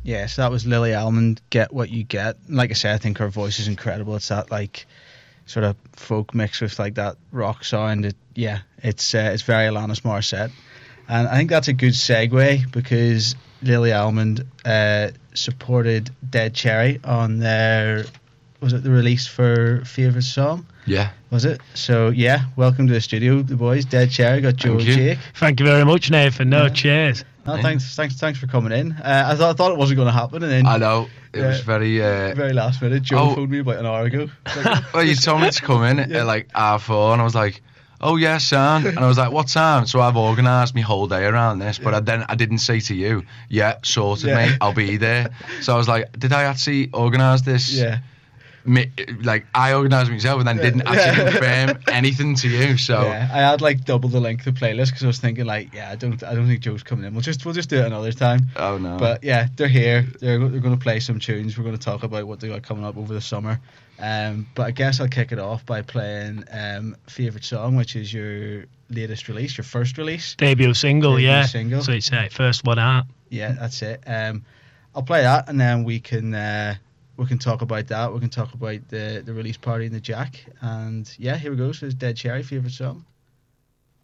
Yeah, so that was Lily Almond, Get What You Get. Like I said, I think her voice is incredible. It's that like sort of folk mixed with like that rock sound. It's very Alanis Morissette. And I think that's a good segue because Lily Almond supported Dead Cherry on their, was it the release for Favourite Song? Yeah. Was it? So, yeah, welcome to the studio, the boys. Dead Cherry, got Joe and Jake. Thank you very much, Nathan. Cheers. No, thanks for coming in. I thought it wasn't going to happen. And then, I know. It was very last minute. Joe phoned me about an hour ago. Well, you told me to come in at like 4:30 and I was like, oh yeah, son. And I was like, what time? So I've organised my whole day around this, but I didn't say to you, sorted, mate, I'll be there. So I was like, did I actually organise this? Yeah. Like I organised myself and then didn't actually confirm anything to you. So I had like double the length of playlist because I was thinking like, I don't think Joe's coming in. We'll just do it another time. Oh no. But yeah, they're here. They're going to play some tunes. We're going to talk about what they got coming up over the summer. But I guess I'll kick it off by playing Favourite Song, which is your latest release, your first release, debut single. Single. So it's first one out. Yeah, that's it. I'll play that and then we can talk about that. We can talk about the release party in the Jack. And yeah, here we go. So it's Dead Cherry, Favourite Song.